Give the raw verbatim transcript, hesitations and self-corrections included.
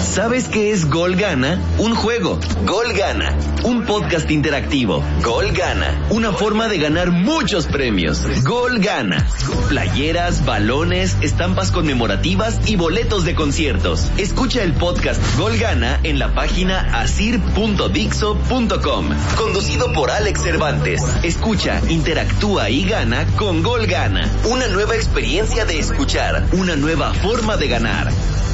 ¿Sabes qué es Gol Gana? Un juego. Gol Gana. Un podcast interactivo. Gol Gana. Una forma de ganar muchos premios. Gol Gana. Playeras, balones, estampas conmemorativas y boletos de conciertos. Escucha el podcast Gol Gana en la página asir punto dixo punto com. Conducido por Alex Cervantes. Escucha, interactúa y gana con Gol Gana. Una nueva experiencia de escuchar. Una nueva forma de ganar.